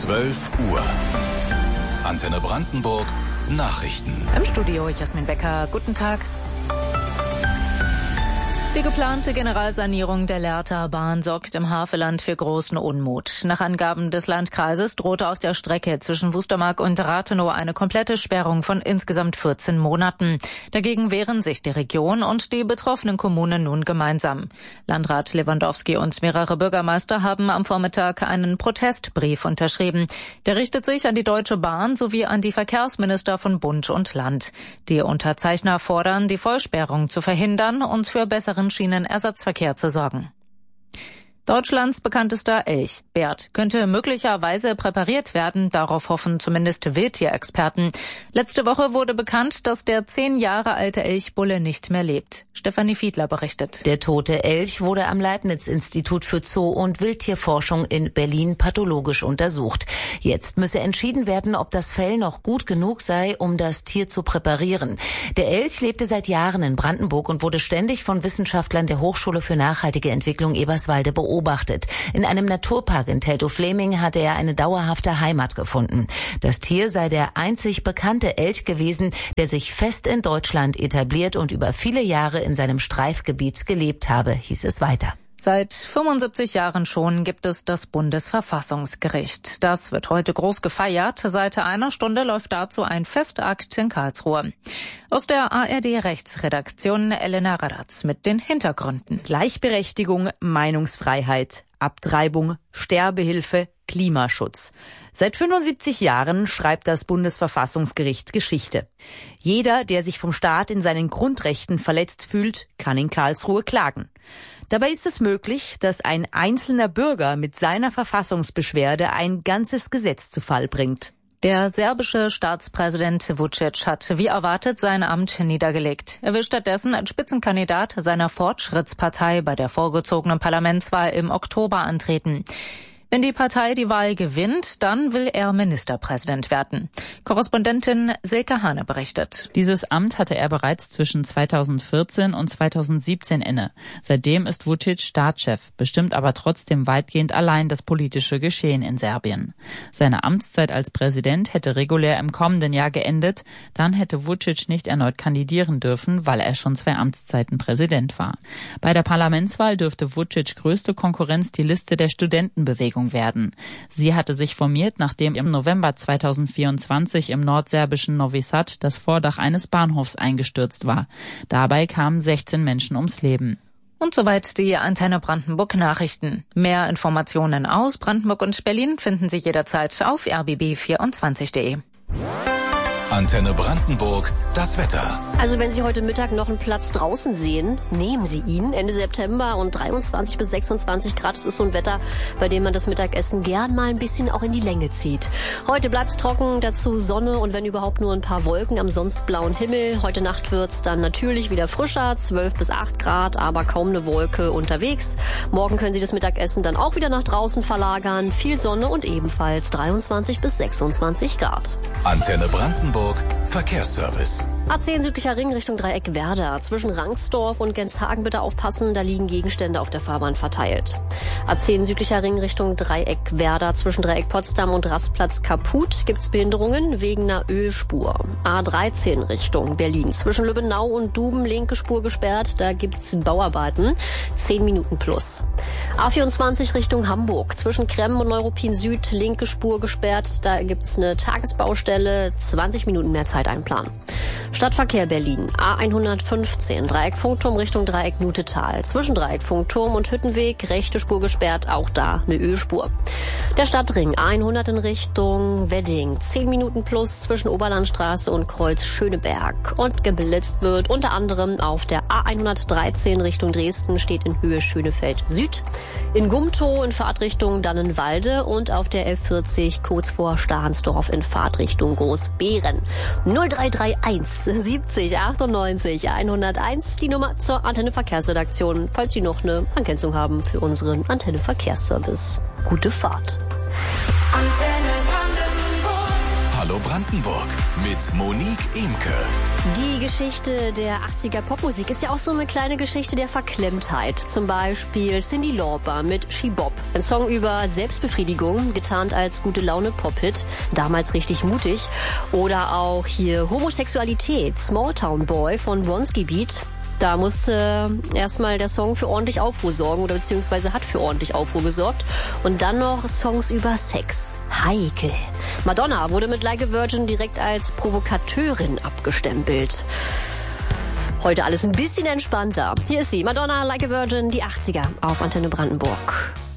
12 Uhr. Antenne Brandenburg Nachrichten. Im Studio Jasmin Becker. Guten Tag. Die geplante Generalsanierung der Lehrter Bahn sorgt im Havelland für großen Unmut. Nach Angaben des Landkreises drohte aus der Strecke zwischen Wustermark und Rathenow eine komplette Sperrung von insgesamt 14 Monaten. Dagegen wehren sich die Region und die betroffenen Kommunen nun gemeinsam. Landrat Lewandowski und mehrere Bürgermeister haben am Vormittag einen Protestbrief unterschrieben. Der richtet sich an die Deutsche Bahn sowie an die Verkehrsminister von Bund und Land. Die Unterzeichner fordern, die Vollsperrung zu verhindern und für bessere Schienenersatzverkehr zu sorgen. Deutschlands bekanntester Elch, Bert, könnte möglicherweise präpariert werden. Darauf hoffen zumindest Wildtierexperten. Letzte Woche wurde bekannt, dass der 10 Jahre alte Elchbulle nicht mehr lebt. Stefanie Fiedler berichtet. Der tote Elch wurde am Leibniz-Institut für Zoo- und Wildtierforschung in Berlin pathologisch untersucht. Jetzt müsse entschieden werden, ob das Fell noch gut genug sei, um das Tier zu präparieren. Der Elch lebte seit Jahren in Brandenburg und wurde ständig von Wissenschaftlern der Hochschule für nachhaltige Entwicklung Eberswalde beobachtet. In einem Naturpark in Teltow-Fleming hatte er eine dauerhafte Heimat gefunden. Das Tier sei der einzig bekannte Elch gewesen, der sich fest in Deutschland etabliert und über viele Jahre in seinem Streifgebiet gelebt habe, hieß es weiter. Seit 75 Jahren schon gibt es das Bundesverfassungsgericht. Das wird heute groß gefeiert. Seit einer Stunde läuft dazu ein Festakt in Karlsruhe. Aus der ARD-Rechtsredaktion Elena Radatz mit den Hintergründen. Gleichberechtigung, Meinungsfreiheit, Abtreibung, Sterbehilfe, Klimaschutz. Seit 75 Jahren schreibt das Bundesverfassungsgericht Geschichte. Jeder, der sich vom Staat in seinen Grundrechten verletzt fühlt, kann in Karlsruhe klagen. Dabei ist es möglich, dass ein einzelner Bürger mit seiner Verfassungsbeschwerde ein ganzes Gesetz zu Fall bringt. Der serbische Staatspräsident Vučić hat wie erwartet sein Amt niedergelegt. Er will stattdessen als Spitzenkandidat seiner Fortschrittspartei bei der vorgezogenen Parlamentswahl im Oktober antreten. Wenn die Partei die Wahl gewinnt, dann will er Ministerpräsident werden. Korrespondentin Silke Hane berichtet. Dieses Amt hatte er bereits zwischen 2014 und 2017 inne. Seitdem ist Vučić Staatschef, bestimmt aber trotzdem weitgehend allein das politische Geschehen in Serbien. Seine Amtszeit als Präsident hätte regulär im kommenden Jahr geendet. Dann hätte Vučić nicht erneut kandidieren dürfen, weil er schon 2 Amtszeiten Präsident war. Bei der Parlamentswahl dürfte Vučić größte Konkurrenz die Liste der Studentenbewegung werden. Sie hatte sich formiert, nachdem im November 2024 im nordserbischen Novi Sad das Vordach eines Bahnhofs eingestürzt war. Dabei kamen 16 Menschen ums Leben. Und soweit die Antenne Brandenburg Nachrichten. Mehr Informationen aus Brandenburg und Berlin finden Sie jederzeit auf rbb24.de. Antenne Brandenburg, das Wetter. Also wenn Sie heute Mittag noch einen Platz draußen sehen, nehmen Sie ihn. Ende September und 23 bis 26 Grad. Das ist so ein Wetter, bei dem man das Mittagessen gern mal ein bisschen auch in die Länge zieht. Heute bleibt es trocken, dazu Sonne und wenn überhaupt nur ein paar Wolken am sonst blauen Himmel. Heute Nacht wird's dann natürlich wieder frischer, 12 bis 8 Grad, aber kaum eine Wolke unterwegs. Morgen können Sie das Mittagessen dann auch wieder nach draußen verlagern. Viel Sonne und ebenfalls 23 bis 26 Grad. Antenne Brandenburg Verkehrsservice. A10 südlicher Ring Richtung Dreieck Werder. Zwischen Rangsdorf und Genshagen bitte aufpassen, da liegen Gegenstände auf der Fahrbahn verteilt. A10 südlicher Ring Richtung Dreieck Werder. Zwischen Dreieck Potsdam und Rastplatz Kaput gibt's Behinderungen wegen einer Ölspur. A13 Richtung Berlin. Zwischen Lübbenau und Duben linke Spur gesperrt, da gibt's Bauarbeiten. 10 Minuten plus. A24 Richtung Hamburg. Zwischen Kremmen und Neuruppin Süd linke Spur gesperrt, da gibt's eine Tagesbaustelle. 20 Minuten mehr Zeit einplanen. Stadtverkehr Berlin, A115, Dreieck Funkturm Richtung Dreieck Nutetal. Zwischen Dreieck Funkturm und Hüttenweg, rechte Spur gesperrt, auch da eine Ölspur. Der Stadtring, A100 in Richtung Wedding, 10 Minuten plus zwischen Oberlandstraße und Kreuz Schöneberg. Und geblitzt wird unter anderem auf der A113 Richtung Dresden, steht in Höhe Schönefeld Süd. In Gumtow in Fahrtrichtung Dannenwalde und auf der L40 kurz vor Stahnsdorf in Fahrtrichtung Großbeeren. 0331 70 98 101, die Nummer zur Antenne Verkehrsredaktion, falls Sie noch eine Ergänzung haben für unseren Antenne Verkehrsservice. Gute Fahrt. Antenne Brandenburg. Hallo Brandenburg mit Monique Imke. Die Geschichte der 80er Popmusik ist ja auch so eine kleine Geschichte der Verklemmtheit. Zum Beispiel Cyndi Lauper mit She Bop. Ein Song über Selbstbefriedigung, getarnt als gute Laune Pop-Hit. Damals richtig mutig. Oder auch hier Homosexualität, Small Town Boy von Wronski Beat. Da musste erstmal der Song für ordentlich Aufruhr sorgen oder beziehungsweise hat für ordentlich Aufruhr gesorgt. Und dann noch Songs über Sex. Heikel. Madonna wurde mit Like a Virgin direkt als Provokateurin abgestempelt. Heute alles ein bisschen entspannter. Hier ist sie, Madonna, Like a Virgin, die 80er auf Antenne Brandenburg.